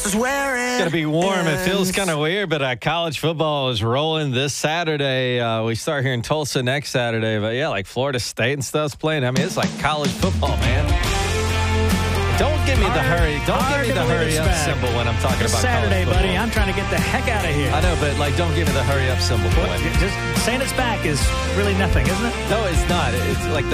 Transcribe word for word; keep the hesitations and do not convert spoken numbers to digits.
It's going to be warm. It feels kind of weird, but uh, college football is rolling this Saturday. Uh, we start here in Tulsa next Saturday. But, yeah, like Florida State and stuff's playing. I mean, it's like college football, man. Don't give me the hurry. Don't give me the hurry up symbol when I'm talking it's about Saturday, college buddy. I'm trying to get the heck out of here. I know, but, like, don't give me the hurry up symbol. Just saying it's back is really nothing, isn't it? No, it's not. It's like the